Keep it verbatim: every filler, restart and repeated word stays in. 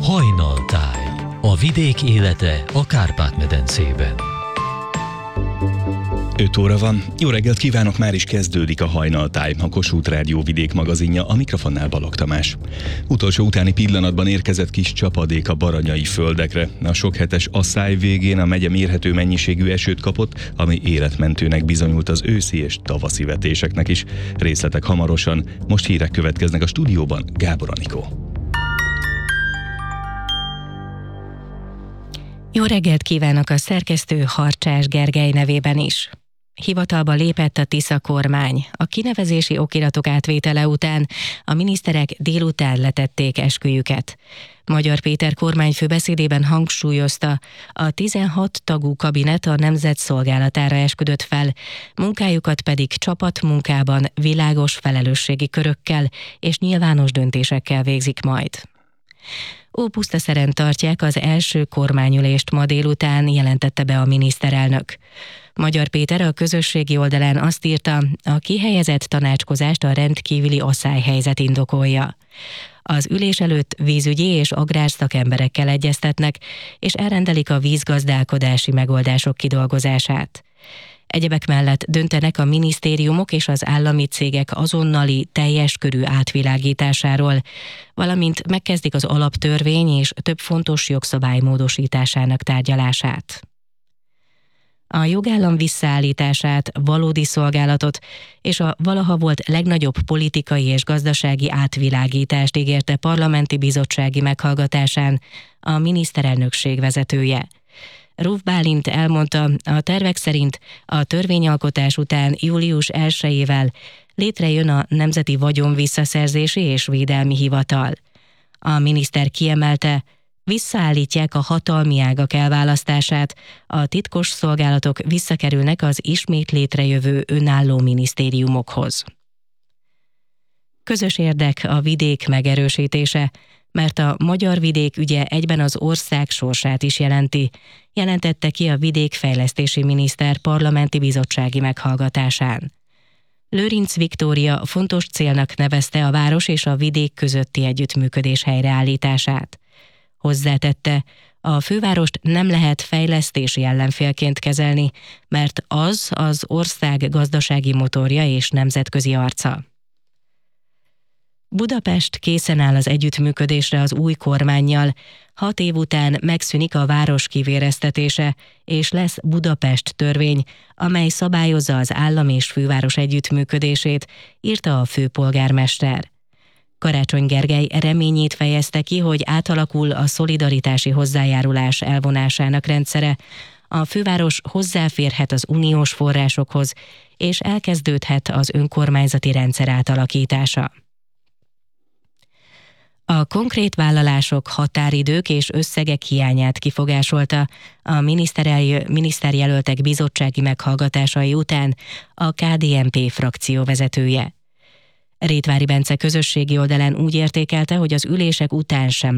Hajnaltáj. A vidék élete a Kárpát-medencében. öt óra van. Jó reggelt kívánok, már is kezdődik a Hajnaltáj, a Kossuth Rádió vidék magazinja, a mikrofonnál Balogh Tamás. Utolsó utáni pillanatban érkezett kis csapadék a baranyai földekre. A sok hetes asszály végén a megye mérhető mennyiségű esőt kapott, ami életmentőnek bizonyult az őszi és tavaszi vetéseknek is. Részletek hamarosan, most hírek következnek a stúdióban, Gábor Anikó. Jó reggelt kívánok a szerkesztő Harcsás Gergely nevében is. Hivatalba lépett a Tisza kormány. A kinevezési okiratok átvétele után a miniszterek délután letették esküjüket. Magyar Péter kormányfő beszédében hangsúlyozta, a tizenhat tagú kabinet a nemzet szolgálatára esküdött fel, munkájukat pedig csapatmunkában, világos felelősségi körökkel és nyilvános döntésekkel végzik majd. Ópusztaszeren tartják az első kormányülést ma délután, jelentette be a miniszterelnök. Magyar Péter a közösségi oldalán azt írta, a kihelyezett tanácskozást a rendkívüli asszályhelyzet indokolja. Az ülés előtt vízügyi és agrárszakemberekkel egyeztetnek, és elrendelik a vízgazdálkodási megoldások kidolgozását. Egyebek mellett döntenek a minisztériumok és az állami cégek azonnali, teljes körű átvilágításáról, valamint megkezdik az alaptörvény és több fontos jogszabály módosításának tárgyalását. A jogállam visszaállítását, valódi szolgálatot és a valaha volt legnagyobb politikai és gazdasági átvilágítást ígérte parlamenti bizottsági meghallgatásán a miniszterelnökség vezetője. Ruf Bálint elmondta, a tervek szerint a törvényalkotás után július elsejével létrejön a Nemzeti Vagyonvisszaszerzési és Védelmi Hivatal. A miniszter kiemelte, visszaállítják a hatalmi ágak elválasztását, a titkos szolgálatok visszakerülnek az ismét létrejövő önálló minisztériumokhoz. Közös érdek a vidék megerősítése, mert a magyar vidék ügye egyben az ország sorsát is jelenti, jelentette ki a vidékfejlesztési miniszter parlamenti bizottsági meghallgatásán. Lőrinc Viktória fontos célnak nevezte a város és a vidék közötti együttműködés helyreállítását. Hozzátette, a fővárost nem lehet fejlesztési ellenfélként kezelni, mert az az ország gazdasági motorja és nemzetközi arca. Budapest készen áll az együttműködésre az új kormánnyal. Hat év után megszűnik a város kivéreztetése, és lesz Budapest törvény, amely szabályozza az állam és főváros együttműködését, írta a főpolgármester. Karácsony Gergely reményét fejezte ki, hogy átalakul a szolidaritási hozzájárulás elvonásának rendszere, a főváros hozzáférhet az uniós forrásokhoz, és elkezdődhet az önkormányzati rendszer átalakítása. A konkrét vállalások, határidők és összegek hiányát kifogásolta a miniszterjelöltek bizottsági meghallgatásai után a ká dé en pé frakció vezetője. Rétvári Bence közösségi oldalán úgy értékelte, hogy az ülések után sem